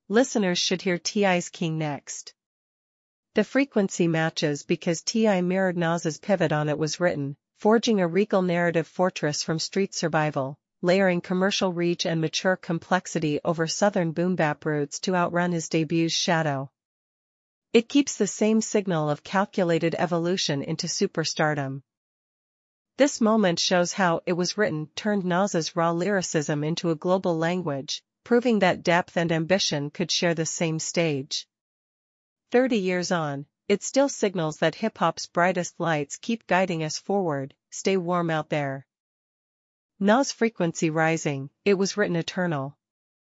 listeners should hear T.I.'s King next. The frequency matches because T.I. mirrored Nas's pivot on It Was Written, forging a regal narrative fortress from street survival, layering commercial reach and mature complexity over southern boom-bap roots to outrun his debut's shadow. It keeps the same signal of calculated evolution into superstardom. This moment shows how It Was Written turned Nas's raw lyricism into a global language, proving that depth and ambition could share the same stage. 30 years on, it still signals that hip-hop's brightest lights keep guiding us forward. Stay warm out there. Nas frequency rising, It Was Written eternal.